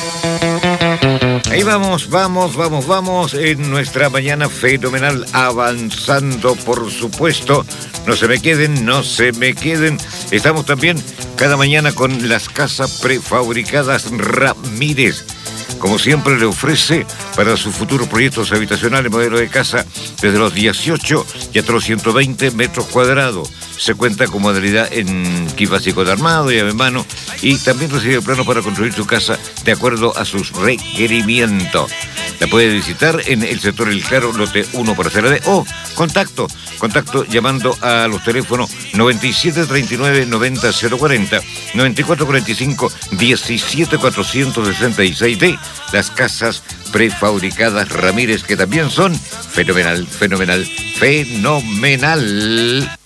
Ahí vamos en nuestra mañana fenomenal, avanzando, por supuesto. No se me queden. Estamos también cada mañana con las casas prefabricadas Ramírez. Como siempre le ofrece para sus futuros proyectos habitacionales modelo de casa desde los 18 y hasta los 120 metros cuadrados. Se cuenta con modalidad en kit básico de armado, llave en mano, y también recibe planos para construir su casa de acuerdo a sus requerimientos. La puede visitar en el sector El Claro, lote 1 parcela D, o contacto llamando a los teléfonos 9739-90040, 9445-17466 de las casas prefabricadas Ramírez, que también son fenomenal.